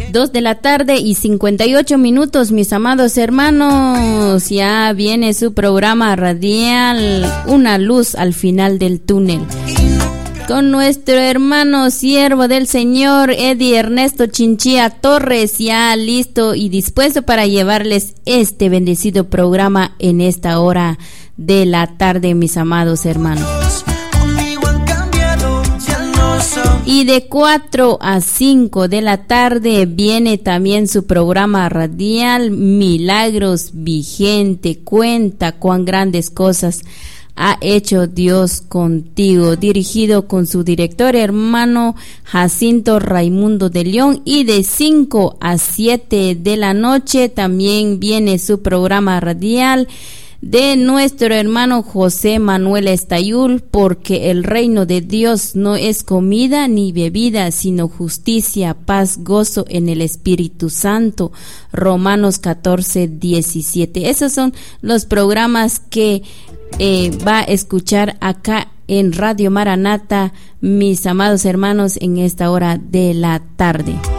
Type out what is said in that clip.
2:58 mis amados hermanos. Ya viene su programa radial Una luz al final del túnel, con nuestro hermano siervo del Señor, Eddie Ernesto Chinchilla Torres, ya listo y dispuesto para llevarles este bendecido programa en esta hora de la tarde, mis amados hermanos. Y de 4 a 5 de la tarde viene también su programa radial Milagros Vigente. Cuenta cuán grandes cosas ha hecho Dios contigo, dirigido con su director hermano Jacinto Raimundo de León. Y de 5 a 7 de la noche también viene su programa radial de nuestro hermano José Manuel Estayul, porque el reino de Dios no es comida ni bebida, sino justicia, paz, gozo en el Espíritu Santo. Romanos 14:17. Esos son los programas que va a escuchar acá en Radio Maranata, mis amados hermanos, en esta hora de la tarde.